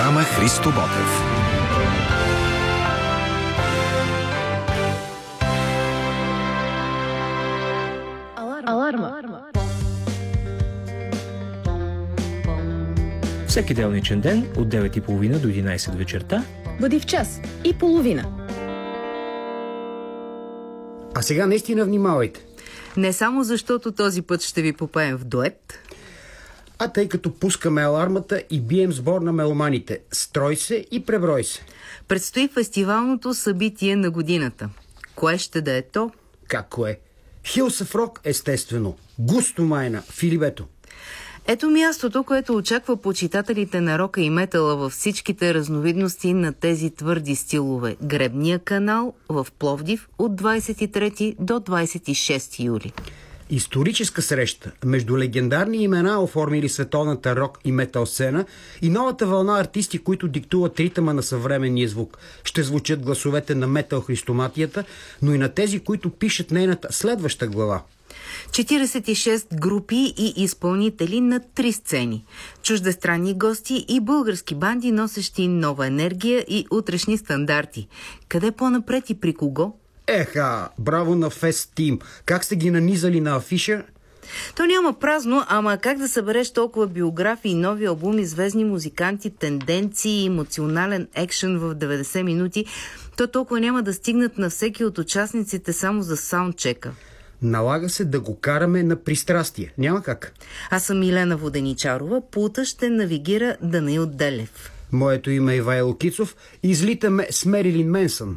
Програма Христо Ботев. Аларма. Всеки делничен ден от 9:30 до 11 вечерта Бъди в час и половина. А сега наистина внимавайте. Не само защото този път ще ви попеем в дует, А тъй като пускаме алармата и бием сбор на меломаните. Строй се и преброй се. предстои фестивалното събитие на годината. Кое ще да е то? Какво е? Hills of Rock, естествено. Густо майна, Филибето. Ето мястото, което очаква почитателите на рока и метала във всичките разновидности на тези твърди стилове. Гребния канал в Пловдив от 23 до 26 юли. Историческа среща между легендарни имена, оформили световната рок и метал сцена, и новата вълна артисти, които диктуват ритъма на съвременния звук. Ще звучат гласовете на метал христоматията, но и на тези, които пишат нейната следваща глава. 46 групи и изпълнители на 3 сцени. Чуждестранни гости и български банди, носещи нова енергия и утрешни стандарти. Къде по-напред и при кого? Еха, браво на Фест Тим. Как сте ги нанизали на афиша? То няма празно, ама как да събереш толкова биографии, нови албуми, звездни музиканти, тенденции, емоционален екшен в 90 минути, то толкова няма да стигнат на всеки от участниците само за саундчека. Налага се да го караме на пристрастие. Няма как. Аз съм Милена Воденичарова, пулта ще навигира Данаил Делев. Моето име е Ивайло Кицов. Излитаме с Мерилин Менсън.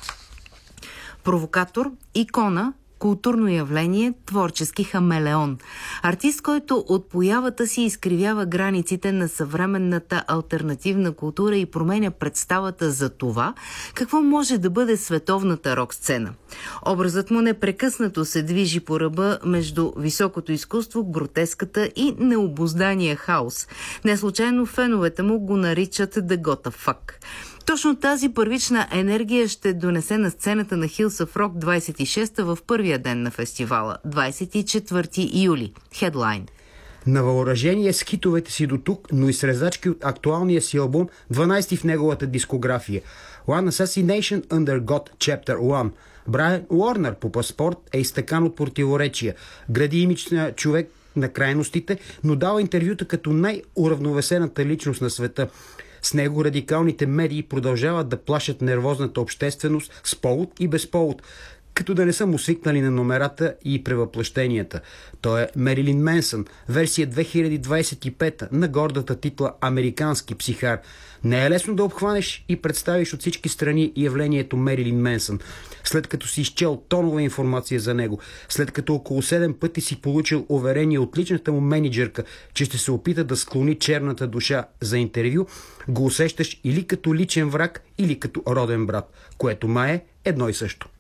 Провокатор, икона, културно явление, творчески хамелеон. Артист, който от появата си изкривява границите на съвременната алтернативна култура и променя представата за това, какво може да бъде световната рок-сцена. Образът му непрекъснато се движи по ръба между високото изкуство, гротеската и необуздания хаос. Неслучайно феновете му го наричат The Gotta Fuck. Точно тази първична енергия ще донесе на сцената на Hills of Rock 26-та в първия ден на фестивала, 24 юли. Хедлайн. На въоръжение с хитовете си до тук, но и с резачки от актуалния си албум, 12 в неговата дискография. One Assassination Under God, Chapter 1. Брайан Уорнер по паспорт е изтъкан от противоречия. Гради имидж на човек на крайностите, но дава интервюта като най-уравновесената личност на света. С него радикалните медии продължават да плашат нервозната общественост с повод и без повод, като да не са му свикнали на номерата и превъплъщенията. Той е Мерилин Менсън, версия 2025 на гордата титла «Американски психар». Не е лесно да обхванеш и представиш от всички страни явлението Мерилин Менсън. След като си изчел тонова информация за него, след като около 7 пъти си получил уверение от личната му мениджърка, че ще се опита да склони черната душа за интервю, го усещаш или като личен враг, или като роден брат, което май е едно и също.